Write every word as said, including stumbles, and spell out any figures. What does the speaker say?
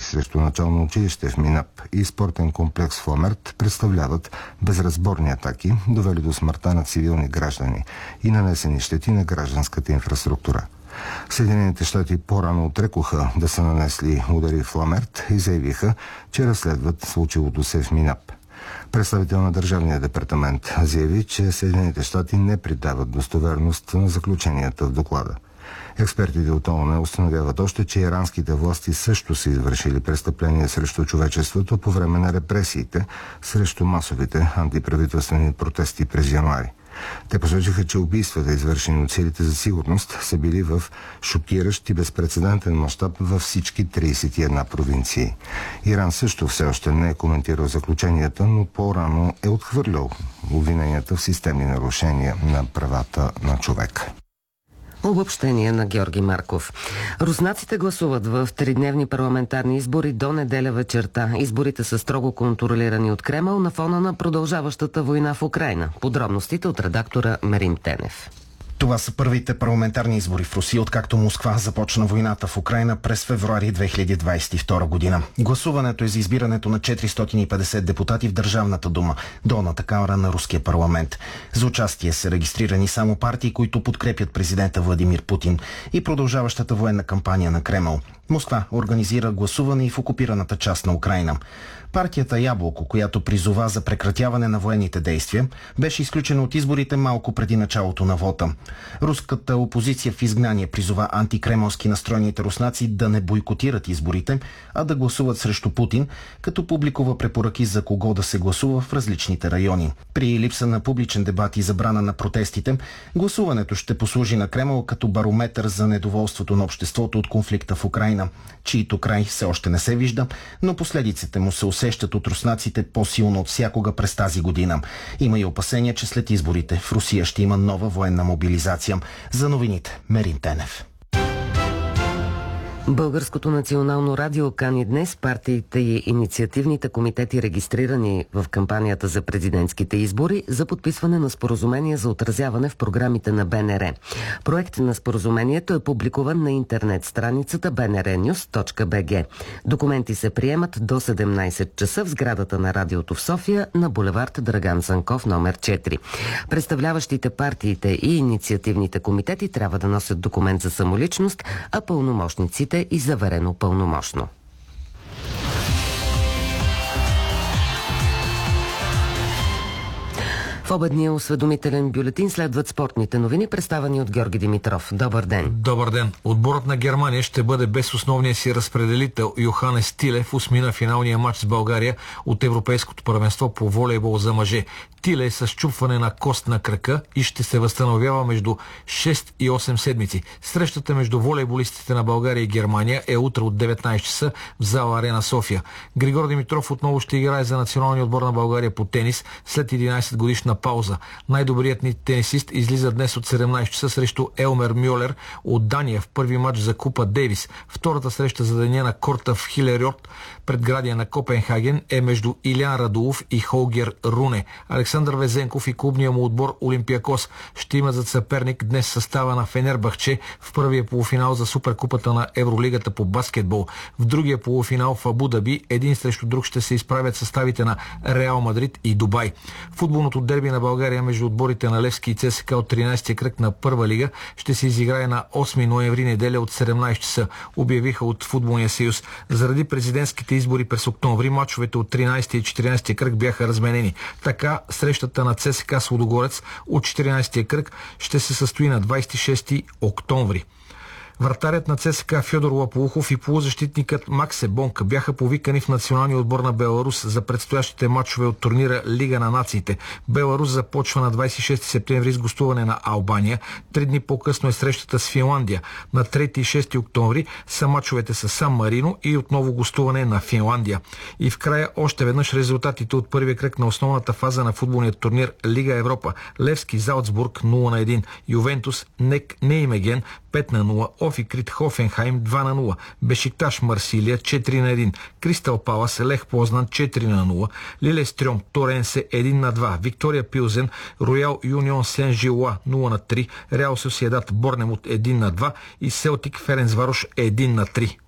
срещу начално училище в Минап и спортен комплекс в Ламерт представляват безразборни атаки, довели до смъртта на цивилни граждани и нанесени щети на гражданската инфраструктура. Съединените щати по-рано отрекоха да са нанесли удари в Ламерт и заявиха, че разследват случилото се в Минап. Представител на Държавния департамент заяви, че Съединените щати не придават достоверност на заключенията в доклада. Експертите от ООН установяват още, че иранските власти също са извършили престъпления срещу човечеството по време на репресиите срещу масовите антиправителствени протести през януари. Те посочиха, че убийствата, извършени от силите за сигурност, са били в шокиращ и безпрецедентен мащаб във всички тридесет и една провинции. Иран също все още не е коментирал заключенията, но по-рано е отхвърлял обвиненията в системни нарушения на правата на човека. Обобщение на Георги Марков. Руснаците гласуват в тридневни парламентарни избори до неделя вечерта. Изборите са строго контролирани от Кремъл на фона на продължаващата война в Украйна. Подробностите от редактора Мерим Тенев. Това са първите парламентарни избори в Русия, откакто Москва започна войната в Украйна през февруари две хиляди двадесет и втора година. Гласуването е за избирането на четиристотин и петдесет депутати в Държавната дума, долната камара на руския парламент. За участие са регистрирани само партии, които подкрепят президента Владимир Путин и продължаващата военна кампания на Кремъл. Москва организира гласуване и в окупираната част на Украйна. Партията Яблоко, която призова за прекратяване на военните действия, беше изключена от изборите малко преди началото на вота. Руската опозиция в изгнание призова антикремълски настроените руснаци да не бойкотират изборите, а да гласуват срещу Путин, като публикува препоръки за кого да се гласува в различните райони. При липса на публичен дебат и забрана на протестите, гласуването ще послужи на Кремъл като барометър за недоволството на обществото от конфликта в Украйна, чието край все още не се вижда, но последиците му се усещат от руснаците по-силно от всякога през тази година. Има и опасения, че след изборите в Русия ще има нова военна мобилизация. За новините Мерим Тенев. Българското национално радио кани днес партиите и инициативните комитети, регистрирани в кампанията за президентските избори, за подписване на споразумение за отразяване в програмите на БНР. Проект на споразумението е публикуван на интернет страницата би ен ар нюз точка би джи. Документи се приемат до седемнадесет часа в сградата на радиото в София на булевард Драган Цанков номер четири. Представляващите партиите и инициативните комитети трябва да носят документ за самоличност, а пълномощниците и заверено пълномощно. В обедния осведомителен бюлетин следват спортните новини, представени от Георги Димитров. Добър ден! Добър ден! Отборът на Германия ще бъде без основния си разпределител Йоханес Тиле в осмина финалния матч с България от Европейското първенство по волейбол за мъже. Тиле е с счупване на кост на крака и ще се възстановява между шест и осем седмици. Срещата между волейболистите на България и Германия е утре от деветнадесет часа в зала Арена София. Григор Димитров отново ще играе за националния отбор на България по тенис след единадесет годишна пауза. Най-добрият ни тенисист излиза днес от седемнадесет часа срещу Елмер Мюлер от Дания в първи матч за Купа Дейвис. Втората среща за деня на корта в Хилерьорт пред градия на Копенхаген е между Илян Радулов и Холгер Руне. Александър Везенков и клубния му отбор Олимпиакос ще имат за съперник днес състава на Фенербахче в първия полуфинал за Суперкупата на Евролигата по баскетбол. В другия полуфинал в Абу Даби един срещу друг ще се изправят съставите на Реал Мадрид и Дубай. Футболното дерби на България между отборите на Левски и ЦСКА от тринадесетия кръг на Първа лига ще се изиграе на осми ноември неделя от седемнадесет часа, обявиха от Футболния съюз. Заради президентските избори през октомври мачовете от тринадесетия и четиринадесетия кръг бяха разменени. Така срещата на ЦСКА с Лудогорец от четиринадесетия кръг ще се състои на двадесет и шести октомври. Вратарят на ЦСКА Фьодор Лаполухов и полузащитникът Максе Бонка бяха повикани в националния отбор на Беларус за предстоящите матчове от турнира Лига на нациите. Беларус започва на двадесет и шести септември с гостуване на Албания. Три дни по-късно е срещата с Финландия. На трети и шести октомври са матчовете с Сан Марино и отново гостуване на Финландия. И в края още веднъж резултатите от първия кръг на основната фаза на футболния турнир Лига Европа. Левски Залцбург нула на едно, Ювентус Нек Неймеген пет на нула, Офикрит Хофенхайм два на нула, Бешикташ Марсилия четири на едно, Кристал Палас Лех Познан четири на нула, Лилестрьом Торенсе едно на два, Виктория Пилзен Роял Юнион Сен Жилуа нула на три, Реал Сосиедад Борнемут едно на два и Селтик Ференцварош едно на три.